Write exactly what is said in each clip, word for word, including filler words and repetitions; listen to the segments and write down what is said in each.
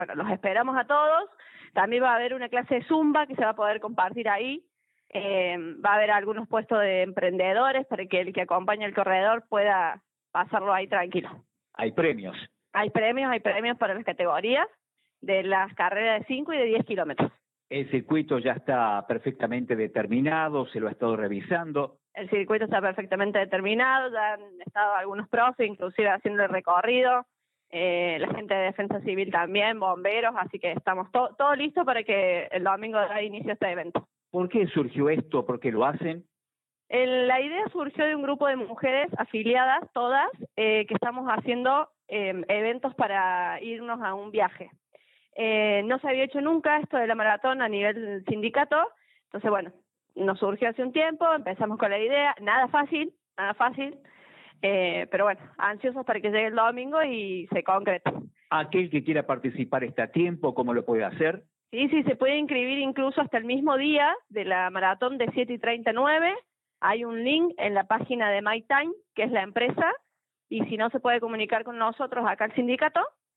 bueno, los esperamos a todos. También va a haber una clase de Zumba que se va a poder compartir ahí. Eh, va a haber algunos puestos de emprendedores para que el que acompañe al corredor pueda pasarlo ahí tranquilo. Hay premios. Hay premios, hay premios para las categorías de las carreras de cinco y de diez kilómetros. El circuito ya está perfectamente determinado, se lo ha estado revisando. El circuito está perfectamente determinado, ya han estado algunos profes, inclusive haciendo el recorrido, eh, la gente de Defensa Civil también, bomberos, así que estamos to todo listo para que el domingo dé inicio a este evento. ¿Por qué surgió esto? ¿Por qué lo hacen? El, la idea surgió de un grupo de mujeres afiliadas, todas, eh, que estamos haciendo eh, eventos para irnos a un viaje. Eh, no se había hecho nunca esto de la maratón a nivel sindicato, entonces bueno, nos surgió hace un tiempo, empezamos con la idea, nada fácil, nada fácil, eh, pero bueno, ansiosos para que llegue el domingo y se concrete. Aquel que quiera participar está a tiempo, ¿cómo lo puede hacer? Sí, sí, se puede inscribir incluso hasta el mismo día de la maratón de siete y treinta y nueve, hay un link en la página de MyTime, que es la empresa, y si no se puede comunicar con nosotros acá al sindicato,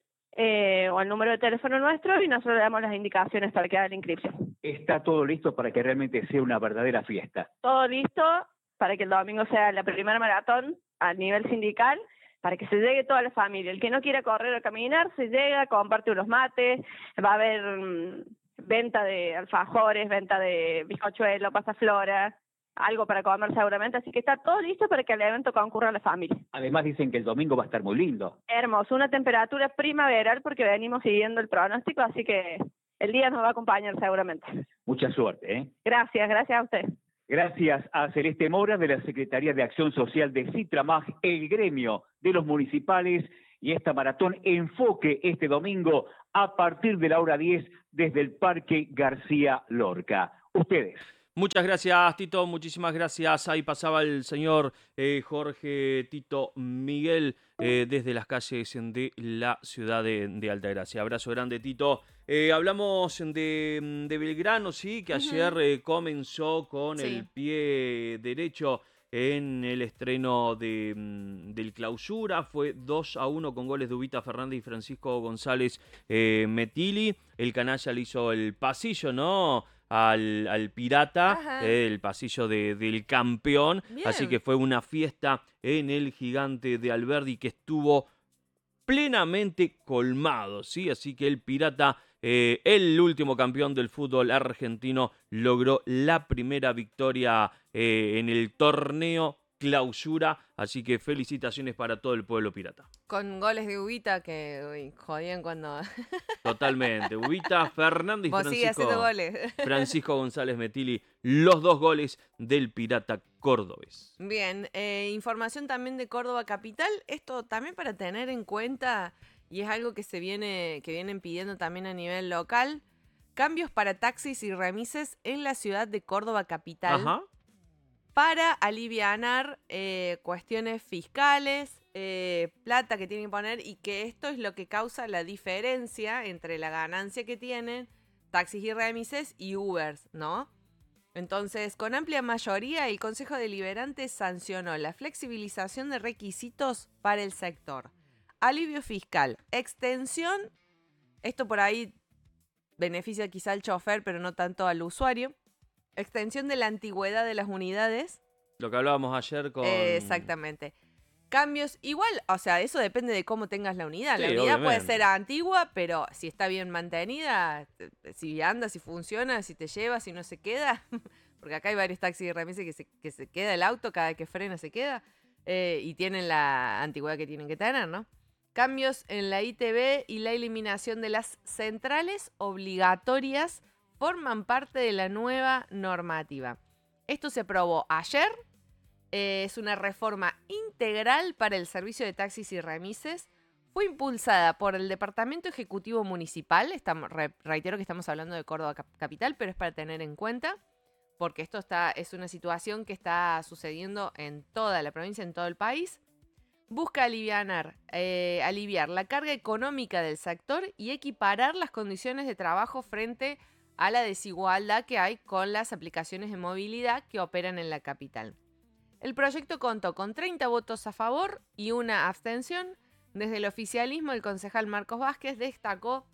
Eh, o el número de teléfono nuestro y nosotros le damos las indicaciones para que haga la inscripción. Está todo listo para que realmente sea una verdadera fiesta. Todo listo para que el domingo sea la primera maratón a nivel sindical, para que se llegue toda la familia. El que no quiera correr o caminar, se llega, comparte unos mates, va a haber mmm, venta de alfajores, venta de bizcochuelo, pasaflora, algo para comer seguramente, así que está todo listo para que el evento concurra a la familia. Además dicen que el domingo va a estar muy lindo. Hermoso, una temperatura primaveral porque venimos siguiendo el pronóstico, así que el día nos va a acompañar seguramente. Mucha suerte, ¿eh? Gracias, gracias a usted. Gracias a Celeste Mora de la Secretaría de Acción Social de Citramag, el gremio de los municipales, y esta maratón Enfoque este domingo a partir de la hora diez desde el Parque García Lorca. Ustedes. Muchas gracias, Tito, muchísimas gracias. Ahí pasaba el señor eh, Jorge Tito Miguel eh, desde las calles de la ciudad de, de Altagracia. Abrazo grande, Tito. Eh, hablamos de, de Belgrano, sí, que ayer eh, comenzó con sí. el pie derecho en el estreno de, del Clausura. Fue dos a uno con goles de Ubita Fernández y Francisco González eh, Metili. El canalla le hizo el pasillo, ¿no?, Al, al Pirata, eh, el pasillo de, del campeón. Bien. Así que fue una fiesta en el Gigante de Alberdi que estuvo plenamente colmado, ¿sí? Así que el Pirata, eh, el último campeón del fútbol argentino, logró la primera victoria eh, en el torneo Clausura, así que felicitaciones para todo el pueblo pirata. Con goles de Ubita que uy, jodían cuando... Totalmente, Ubita, Fernández y Francisco, goles. Francisco González Metili, los dos goles del Pirata cordobés. Bien, eh, información también de Córdoba Capital, esto también para tener en cuenta, y es algo que se viene, que vienen pidiendo también a nivel local, cambios para taxis y remises en la ciudad de Córdoba Capital. Ajá. Para alivianar eh, cuestiones fiscales, eh, plata que tienen que poner, y que esto es lo que causa la diferencia entre la ganancia que tienen taxis y remises y Ubers, ¿no? Entonces, con amplia mayoría, el Consejo Deliberante sancionó la flexibilización de requisitos para el sector. Alivio fiscal, extensión, esto por ahí beneficia quizá al chofer, pero no tanto al usuario. Extensión de la antigüedad de las unidades. Lo que hablábamos ayer con... Eh, exactamente. Cambios, igual, o sea, eso depende de cómo tengas la unidad. Sí, la unidad obviamente. puede ser antigua, pero si está bien mantenida, si anda, si funciona, si te lleva, si no se queda. Porque acá hay varios taxis y remises que se, que se queda el auto, cada vez que frena se queda. Eh, y tienen la antigüedad que tienen que tener, ¿no? Cambios en la I T B y la eliminación de las centrales obligatorias forman parte de la nueva normativa. Esto se aprobó ayer. Eh, es una reforma integral para el servicio de taxis y remises. Fue impulsada por el Departamento Ejecutivo Municipal. Estamos, re, reitero que estamos hablando de Córdoba Cap- Capital, pero es para tener en cuenta, porque esto está, es una situación que está sucediendo en toda la provincia, en todo el país. Busca alivianar, eh, aliviar la carga económica del sector y equiparar las condiciones de trabajo frente a a la desigualdad que hay con las aplicaciones de movilidad que operan en la capital. El proyecto contó con treinta votos a favor y una abstención. Desde el oficialismo, el concejal Marcos Vázquez destacó